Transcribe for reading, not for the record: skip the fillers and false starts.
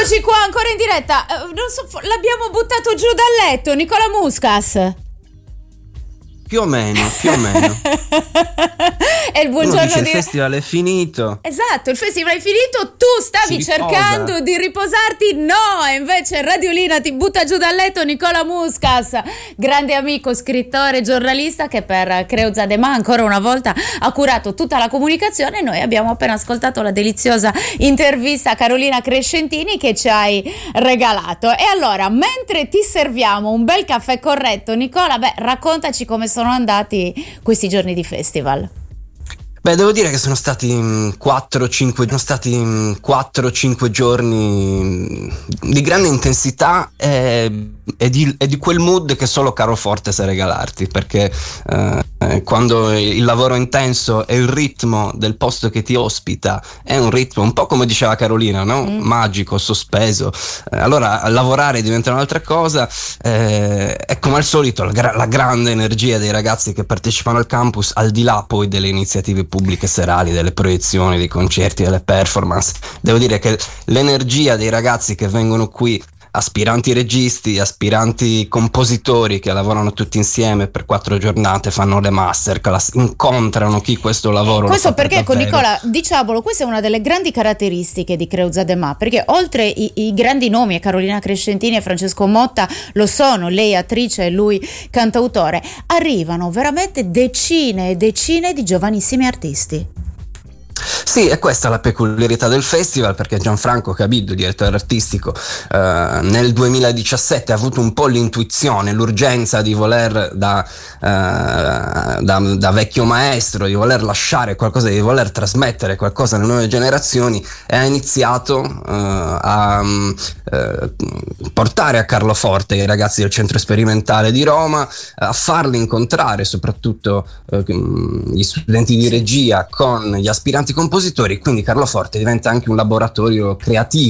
Eccoci qua ancora in diretta. Non so, l'abbiamo buttato giù dal letto, Nicola Muscas. Più o meno. E il buongiorno il festival è finito. Esatto, il festival è finito, tu stavi cercando di riposarti, no, e invece Radiolina ti butta giù dal letto Nicola Muscas, grande amico, scrittore, giornalista che per Creuza De Ma ancora una volta ha curato tutta la comunicazione. Noi abbiamo appena ascoltato la deliziosa intervista a Carolina Crescentini che ci hai regalato. E allora, mentre ti serviamo un bel caffè corretto, Nicola, raccontaci come sono andati questi giorni di festival. Devo dire che sono stati 4-5 giorni di grande intensità e di quel mood che solo Caro Forte sa regalarti, perché quando il lavoro è intenso e il ritmo del posto che ti ospita è un ritmo un po' come diceva Carolina, no? Magico, sospeso, allora lavorare diventa un'altra cosa, è come al solito la grande energia dei ragazzi che partecipano al campus, al di là poi delle iniziative pubbliche serali, delle proiezioni, dei concerti, delle performance. Devo dire che l'energia dei ragazzi che vengono qui, aspiranti registi, aspiranti compositori che lavorano tutti insieme per 4 giornate, fanno le masterclass, incontrano chi questo lavoro. Questo perché, con Nicola, diciamolo, questa è una delle grandi caratteristiche di Creuza De Ma, perché oltre i grandi nomi, e Carolina Crescentini e Francesco Motta lo sono, lei attrice e lui cantautore, arrivano veramente decine e decine di giovanissimi artisti. Sì, e questa è la peculiarità del festival, perché Gianfranco Cabiddo, direttore artistico, nel 2017 ha avuto un po' l'intuizione, l'urgenza di voler da vecchio maestro, di voler lasciare qualcosa, di voler trasmettere qualcosa alle nuove generazioni, e ha iniziato a portare a Carlo Forte i ragazzi del Centro Sperimentale di Roma, a farli incontrare soprattutto gli studenti di regia con gli aspiranti compositori, quindi Carlo Forte diventa anche un laboratorio creativo